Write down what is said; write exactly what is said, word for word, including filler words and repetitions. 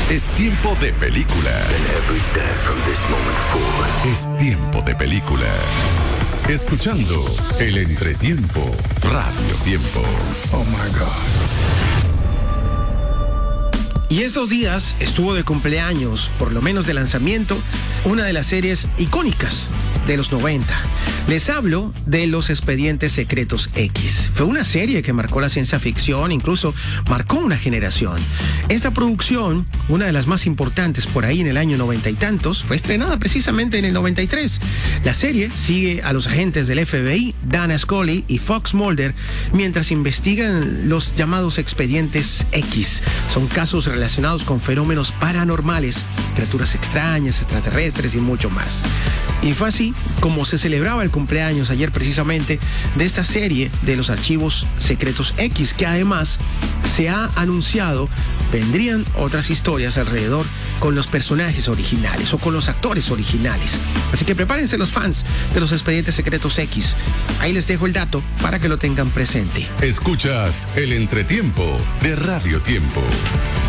Es tiempo de película. And every day from this moment forward. Es tiempo de película. Escuchando el entretiempo, Radio Tiempo. Oh my God. Y estos días estuvo de cumpleaños, por lo menos de lanzamiento, una de las series icónicas de los noventa. Les hablo de Los Expedientes Secretos X. Fue una serie que marcó la ciencia ficción, incluso marcó una generación. Esta producción, una de las más importantes por ahí en el año noventa y tantos, fue estrenada precisamente en el noventa y tres. La serie sigue a los agentes del F B I, Dana Scully y Fox Mulder, mientras investigan los llamados Expedientes X. Son casos relacionados con fenómenos paranormales, criaturas extrañas, extraterrestres y mucho más. Y fue así como se celebraba el cumpleaños ayer precisamente de esta serie de los archivos secretos X, que además se ha anunciado vendrían otras historias alrededor con los personajes originales o con los actores originales. Así que prepárense los fans de los Expedientes Secretos X. Ahí les dejo el dato para que lo tengan presente. Escuchas el entretiempo de Radio Tiempo.